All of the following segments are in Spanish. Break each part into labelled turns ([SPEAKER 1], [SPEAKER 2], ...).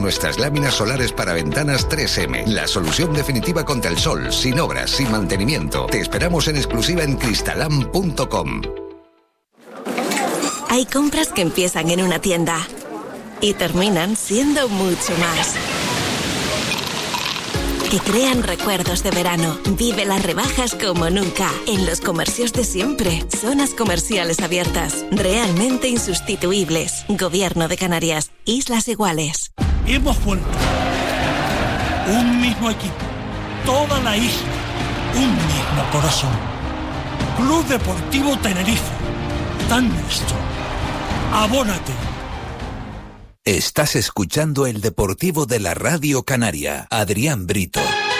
[SPEAKER 1] Nuestras láminas solares para ventanas 3M, la solución definitiva contra el sol, sin obras, sin mantenimiento. Te esperamos en exclusiva en cristalam.com.
[SPEAKER 2] Hay compras que empiezan en una tienda y terminan siendo mucho más. Que crean recuerdos de verano. Vive las rebajas como nunca. En los comercios de siempre. Zonas comerciales abiertas. Realmente insustituibles. Gobierno de Canarias. Islas Iguales.
[SPEAKER 3] Hemos vuelto. Un mismo equipo. Toda la isla. Un mismo corazón. Club Deportivo Tenerife. Tan nuestro. Abónate.
[SPEAKER 4] Estás escuchando el Deportivo de la Radio Canaria. Adrián Brito.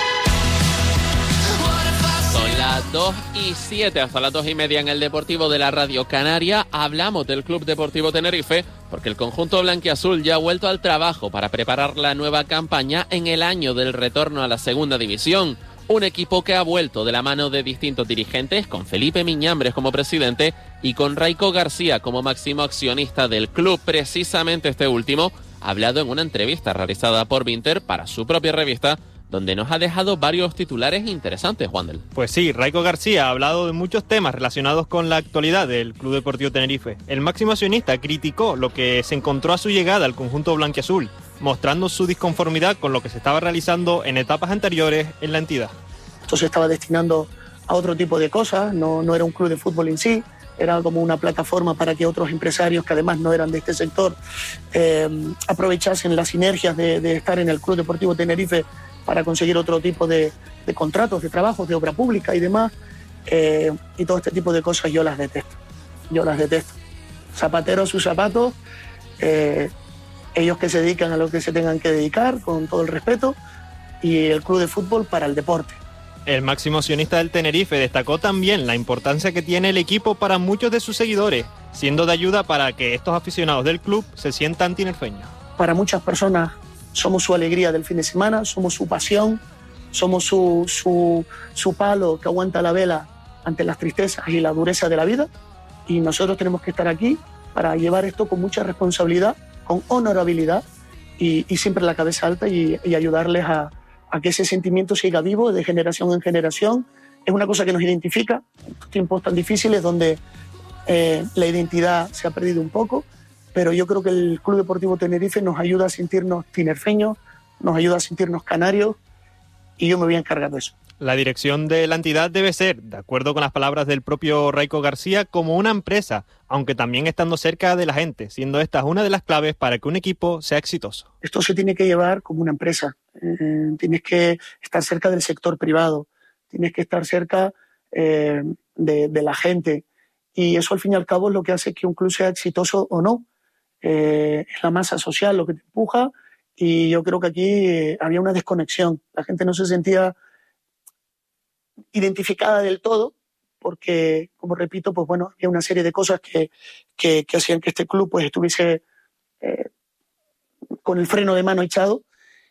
[SPEAKER 5] Son las 2:07, hasta las 2:30 en el Deportivo de la Radio Canaria. Hablamos del Club Deportivo Tenerife porque el conjunto blanquiazul ya ha vuelto al trabajo para preparar la nueva campaña en el año del retorno a la segunda división. Un equipo que ha vuelto de la mano de distintos dirigentes, con Felipe Miñambres como presidente y con Raiko García como máximo accionista del club. Precisamente este último ha hablado en una entrevista realizada por Vinter para su propia revista, donde nos ha dejado varios titulares interesantes, Juandel.
[SPEAKER 6] Pues sí, Raiko García ha hablado de muchos temas relacionados con la actualidad del Club Deportivo Tenerife. El máximo accionista criticó lo que se encontró a su llegada al conjunto blanquiazul, mostrando su disconformidad con lo que se estaba realizando en etapas anteriores en la entidad.
[SPEAKER 7] Esto se estaba destinando a otro tipo de cosas, no era un club de fútbol en sí, era como una plataforma para que otros empresarios que además no eran de este sector aprovechasen las sinergias de estar en el Club Deportivo Tenerife para conseguir otro tipo de contratos, de trabajos, de obra pública y demás. Y todo este tipo de cosas yo las detesto. Zapatero a sus zapatos, ellos que se dedican a lo que se tengan que dedicar, con todo el respeto, y el club de fútbol para el deporte.
[SPEAKER 6] El máximo accionista del Tenerife destacó también la importancia que tiene el equipo para muchos de sus seguidores, siendo de ayuda para que estos aficionados del club se sientan tinerfeños.
[SPEAKER 7] Para muchas personas somos su alegría del fin de semana, somos su pasión, somos su palo que aguanta la vela ante las tristezas y la dureza de la vida, y nosotros tenemos que estar aquí para llevar esto con mucha responsabilidad, con honorabilidad y siempre la cabeza alta y ayudarles a que ese sentimiento siga vivo de generación en generación. Es una cosa que nos identifica en estos tiempos tan difíciles donde la identidad se ha perdido un poco, pero yo creo que el Club Deportivo Tenerife nos ayuda a sentirnos tinerfeños, nos ayuda a sentirnos canarios, y yo me voy a encargar de eso.
[SPEAKER 6] La dirección de la entidad debe ser, de acuerdo con las palabras del propio Raiko García, como una empresa, aunque también estando cerca de la gente, siendo esta una de las claves para que un equipo sea exitoso.
[SPEAKER 7] Esto se tiene que llevar como una empresa. Tienes que estar cerca del sector privado, tienes que estar cerca de la gente, y eso al fin y al cabo es lo que hace que un club sea exitoso o no. Es la masa social lo que te empuja, y yo creo que aquí había una desconexión. La gente no se sentía identificada del todo porque, como repito, pues bueno, había una serie de cosas que hacían que este club pues estuviese con el freno de mano echado,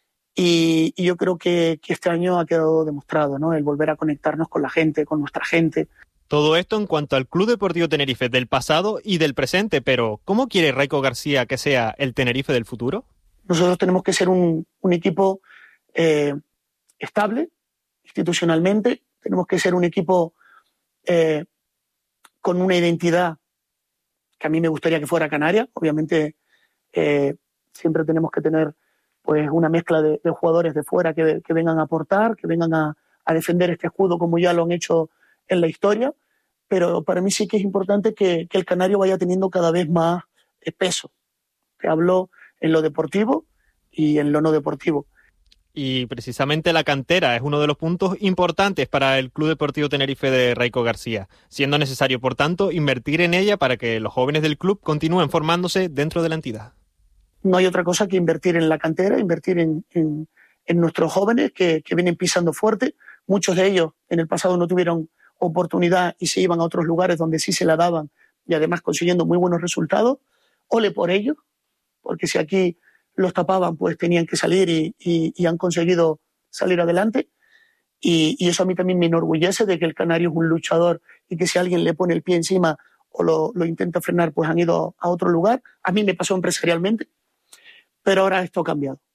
[SPEAKER 7] y yo creo que este año ha quedado demostrado, ¿no? El volver a conectarnos con la gente, con nuestra gente.
[SPEAKER 6] Todo esto en cuanto al Club Deportivo Tenerife del pasado y del presente, pero ¿cómo quiere Raiko García que sea el Tenerife del futuro?
[SPEAKER 7] Nosotros tenemos que ser un equipo estable institucionalmente, tenemos que ser un equipo con una identidad que a mí me gustaría que fuera canaria. Obviamente siempre tenemos que tener pues una mezcla de jugadores de fuera que vengan a aportar, que vengan a defender este escudo como ya lo han hecho en la historia, pero para mí sí que es importante que el canario vaya teniendo cada vez más peso. Te hablo en lo deportivo y en lo no deportivo.
[SPEAKER 6] Y precisamente la cantera es uno de los puntos importantes para el Club Deportivo Tenerife de Raiko García, siendo necesario, por tanto, invertir en ella para que los jóvenes del club continúen formándose dentro de la entidad.
[SPEAKER 7] No hay otra cosa que invertir en la cantera, invertir en nuestros jóvenes que vienen pisando fuerte. Muchos de ellos en el pasado no tuvieron oportunidad y se iban a otros lugares donde sí se la daban, y además consiguiendo muy buenos resultados. Ole por ellos, porque si aquí los tapaban, pues tenían que salir y han conseguido salir adelante. Y eso a mí también me enorgullece de que el canario es un luchador, y que si alguien le pone el pie encima o lo intenta frenar, pues han ido a otro lugar. A mí me pasó empresarialmente, pero ahora esto ha cambiado.